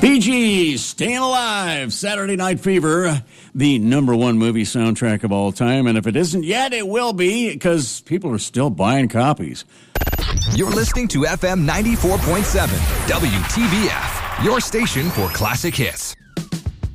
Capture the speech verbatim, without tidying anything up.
Bee Gees, Staying Alive, Saturday Night Fever, the number one movie soundtrack of all time. And if it isn't yet, it will be, because people are still buying copies. You're listening to F M ninety-four point seven, W T B F, your station for classic hits.